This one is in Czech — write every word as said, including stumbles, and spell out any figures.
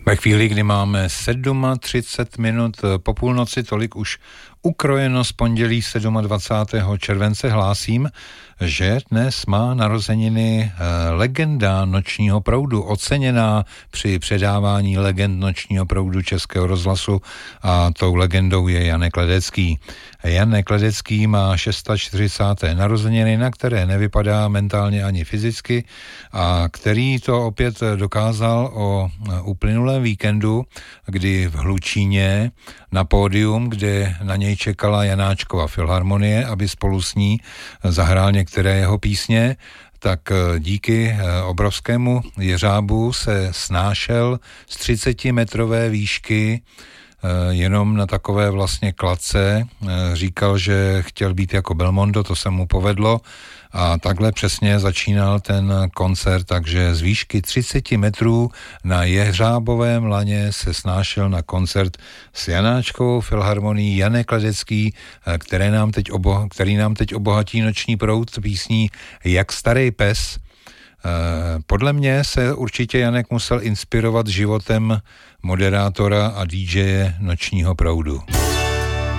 Ve chvíli, kdy máme třicet sedm minut po půlnoci, tolik už ukrojeno z pondělí dvacátého sedmého července, hlásím, že dnes má narozeniny legenda Nočního proudu, oceněná při předávání legend Nočního proudu Českého rozhlasu, a tou legendou je Janek Ledecký. Janek Ledecký má čtyřicáté šesté narozeniny, na které nevypadá mentálně ani fyzicky a který to opět dokázal o uplynulém víkendu, kdy v Hlučíně na pódium, kde na něj čekala Janáčkova filharmonie, aby spolu s ní zahrál některé jeho písně, tak díky obrovskému jeřábu se snášel z třicetimetrové výšky jenom na takové vlastně kladce. Říkal, že chtěl být jako Belmondo, to se mu povedlo a takhle přesně začínal ten koncert, takže z výšky třicet metrů na jeřábovém laně se snášel na koncert s Janáčkovou filharmonií Janek Ledecký, který nám teď, obo, který nám teď obohatí Noční proud písní Jak starý pes. Podle mě se určitě Janek musel inspirovat životem moderátora a dý džeje Nočního proudu.